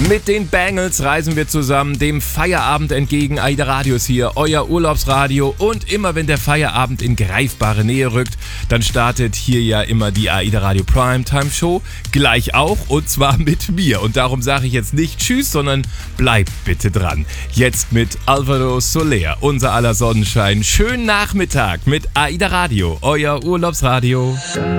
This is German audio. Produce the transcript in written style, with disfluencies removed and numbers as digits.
Mit den Bangles reisen wir zusammen dem Feierabend entgegen. AIDA Radio ist hier, euer Urlaubsradio. Und immer wenn der Feierabend in greifbare Nähe rückt, dann startet hier ja immer die AIDA Radio Primetime Show. Gleich auch, und zwar mit mir. Und darum sage ich jetzt nicht Tschüss, sondern bleibt bitte dran. Jetzt mit Alvaro Soler, unser aller Sonnenschein. Schönen Nachmittag mit AIDA Radio, euer Urlaubsradio.